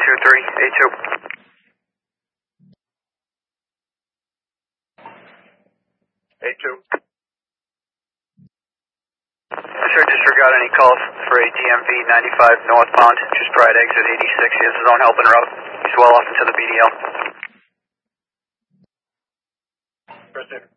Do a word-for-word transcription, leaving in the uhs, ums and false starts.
two three eight two. eight two. Sir, disregard any calls for a D M V ninety-five northbound, just prior to exit eighty-six. He has his own helping route. He's well off into the B D L. Proceed.